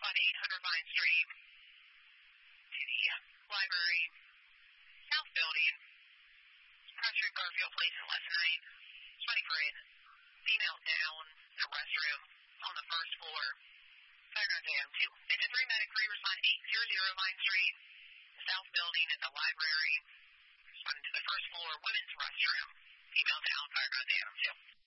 on 800 Vine Street to the library, south building, Patrick Garfield Place in West 9, 20 female down, the restroom on the first floor. Paragraph AM2. Engine 3 medic 3 respond 800 Vine Street, the south building at the library, responding to the first floor, women's restroom, female down, paragraph AM2.